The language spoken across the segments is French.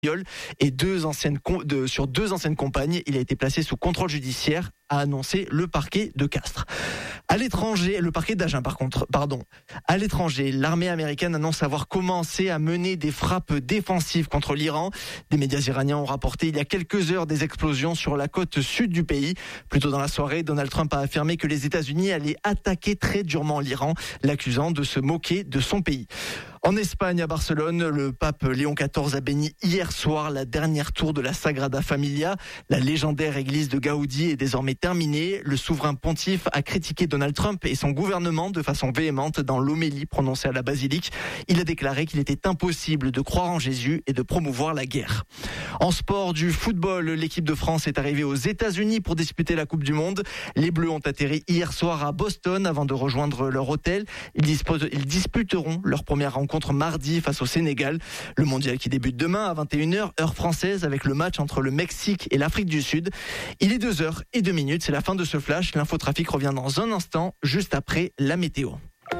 et sur deux anciennes compagnes. Il a été placé sous contrôle judiciaire, a annoncé le parquet de Castres. À l'étranger, le parquet d'Agen À l'étranger, l'armée américaine annonce avoir commencé à mener des frappes défensives contre l'Iran. Des médias iraniens ont rapporté il y a quelques heures des explosions sur la côte sud du pays. Plus tôt dans la soirée, Donald Trump a affirmé que les États-Unis allaient attaquer très durement l'Iran, l'accusant de se moquer de son pays. En Espagne, à Barcelone, le pape Léon XIV a béni hier soir la dernière tour de la Sagrada Familia. La légendaire église de Gaudi est désormais terminée. Le souverain pontife a critiqué Donald Trump et son gouvernement de façon véhémente dans l'homélie prononcée à la basilique. Il a déclaré qu'il était impossible de croire en Jésus et de promouvoir la guerre. En sport, du football, l'équipe de France est arrivée aux États-Unis pour disputer la Coupe du Monde. Les Bleus ont atterri hier soir à Boston avant de rejoindre leur hôtel. Ils disputeront leur première rencontre mardi face au Sénégal. Le mondial qui débute demain à 21h, heure française, avec le match entre le Mexique et l'Afrique du Sud. Il est 2h02, c'est la fin de ce flash. L'infotrafic revient dans un instant, juste après la météo.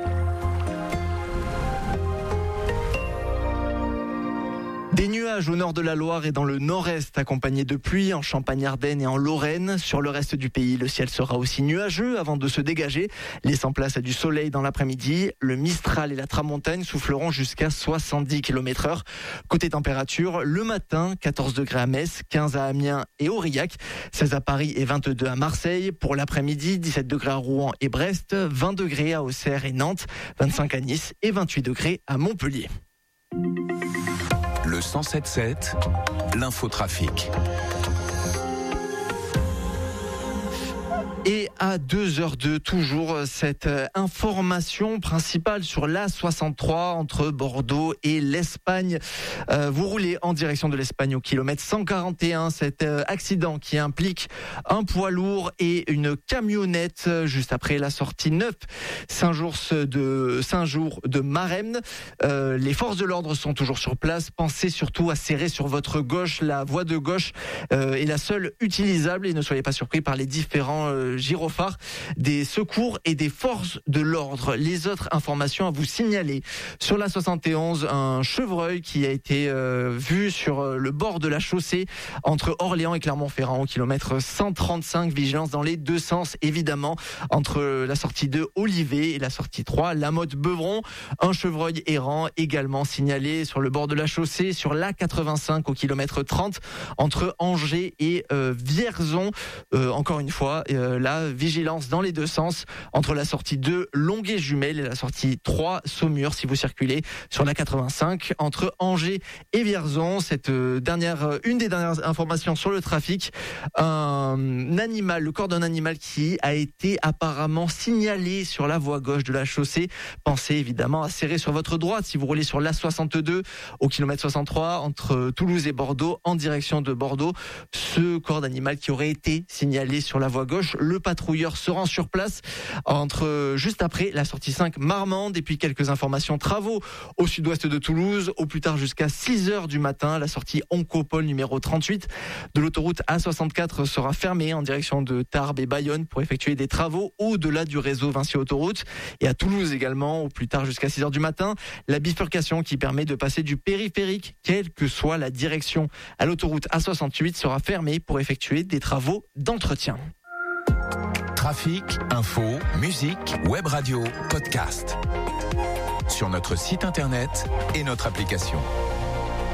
Des nuages au nord de la Loire et dans le nord-est, accompagnés de pluie en Champagne-Ardenne et en Lorraine. Sur le reste du pays, le ciel sera aussi nuageux avant de se dégager, laissant place à du soleil dans l'après-midi. Le Mistral et la Tramontane souffleront jusqu'à 70 km/h. Côté température, le matin, 14 degrés à Metz, 15 à Amiens et Aurillac, 16 à Paris et 22 à Marseille. Pour l'après-midi, 17 degrés à Rouen et Brest, 20 degrés à Auxerre et Nantes, 25 à Nice et 28 degrés à Montpellier. Le 107.7, l'infotrafic. Et à 2h02, toujours cette information principale sur l'A63 entre Bordeaux et l'Espagne. Vous roulez en direction de l'Espagne au kilomètre 141. Cet accident qui implique un poids lourd et une camionnette juste après la sortie 9 Saint-Jour de Maremne. Les forces de l'ordre sont toujours sur place. Pensez surtout à serrer sur votre gauche. La voie de gauche est la seule utilisable et ne soyez pas surpris par les différents gyrophares des secours et des forces de l'ordre. Les autres informations à vous signaler. Sur la 71, un chevreuil qui a été vu sur le bord de la chaussée entre Orléans et Clermont-Ferrand au kilomètre 135. Vigilance dans les deux sens, évidemment, entre la sortie 2 Olivet et la sortie 3 Lamotte-Beuvron. Un chevreuil errant également signalé sur le bord de la chaussée sur l'A85 au kilomètre 30 entre Angers et Vierzon. Encore une fois, la vigilance dans les deux sens entre la sortie 2 Longuet-Jumelles et la sortie 3 Saumur si vous circulez sur la 85 entre Angers et Vierzon. Une des dernières informations sur le trafic, le corps d'un animal qui a été apparemment signalé sur la voie gauche de la chaussée. Pensez évidemment à serrer sur votre droite si vous roulez sur l'A62 au kilomètre 63 entre Toulouse et Bordeaux en direction de Bordeaux. Ce corps d'animal qui aurait été signalé sur la voie gauche. Le patrouilleur se rend sur place juste après la sortie 5 Marmande et puis quelques informations travaux au sud-ouest de Toulouse au plus tard jusqu'à 6h du matin. La sortie Oncopole numéro 38 de l'autoroute A64 sera fermée en direction de Tarbes et Bayonne pour effectuer des travaux au-delà du réseau Vinci Autoroute et à Toulouse également au plus tard jusqu'à 6h du matin. La bifurcation qui permet de passer du périphérique quelle que soit la direction à l'autoroute A68 sera fermée pour effectuer des travaux d'entretien. Trafic, info, musique, web radio, podcast. Sur notre site internet et notre application.